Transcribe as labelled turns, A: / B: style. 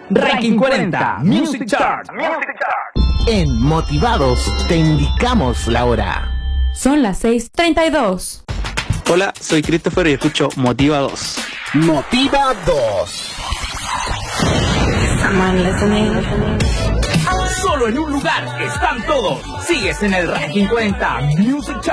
A: Ranking 40 Music Chart.
B: En Motivados te indicamos la hora.
C: Son las 6:32.
D: Hola, soy Christopher y escucho Motiva 2.
B: Motiva 2.
A: Solo en un lugar están todos. Sigues en el Ranking 40 Music Chart.